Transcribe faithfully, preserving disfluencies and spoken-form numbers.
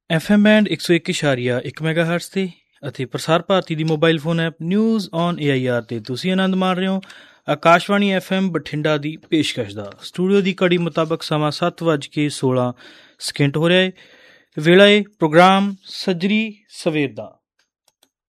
F M band ਇੱਕ ਸੌ ਇੱਕ ਇਸ਼ਾਰੀਆ ਇੱਕ ਮੈਗਾ ਹਰਟਸ 'ਤੇ ਅਤੇ ਪ੍ਰਸਾਰ ਭਾਰਤੀ ਦੀ mobile phone app news on A I R 'ਤੇ ਤੁਸੀਂ ਆਨੰਦ ਮਾਣ ਰਹੇ ਹੋ ਆਕਾਸ਼ਵਾਣੀ ਐਫ ਐਮ ਬਠਿੰਡਾ ਦੀ ਪੇਸ਼ਕਸ਼ ਦਾ। ਸਟੂਡੀਓ ਦੀ ਘੜੀ ਮੁਤਾਬਕ ਸਮਾਂ ਸੱਤ ਵੱਜ ਕੇ ਸੋਲਾਂ ਸਕਿੰਟ ਹੋ ਰਿਹਾ ਹੈ। ਵੇਲਾ ਹੈ ਪ੍ਰੋਗਰਾਮ ਸੱਜਰੀ ਸਵੇਰ ਦਾ।